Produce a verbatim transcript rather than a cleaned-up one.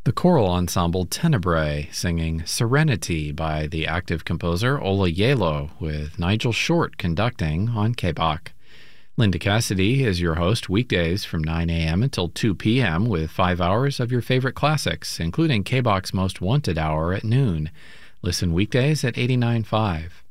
The choral ensemble Tenebrae singing Serenity by the active composer Ola Yelo with Nigel Short conducting on K B O C. Linda Cassidy is your host weekdays from nine a.m. until two p.m. with five hours of your favorite classics, including K B O C's Most Wanted Hour at noon. Listen weekdays at eighty-nine point five.